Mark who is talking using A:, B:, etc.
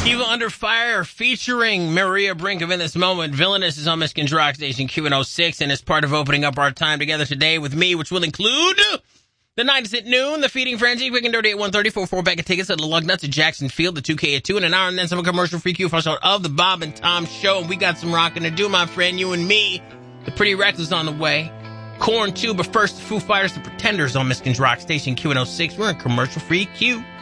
A: Evil Under Fire featuring Maria Brinkham in this moment. Villainous is on Michigan's Rock Station Q106 and is part of opening up our time together today with me, which will include the 90s at noon, the Feeding Frenzy, Quick and Dirty at 1:30, 4 bag of tickets at the Lug Nuts at Jackson Field, the 2K at 2, and an hour and then some commercial-free Q for show of the Bob and Tom Show. And we got some rocking to do, my friend, you and me. The Pretty Reckless on the way. Korn 2, but first, the Foo Fighters, the Pretenders on Michigan's Rock Station Q106. We're in commercial-free Q.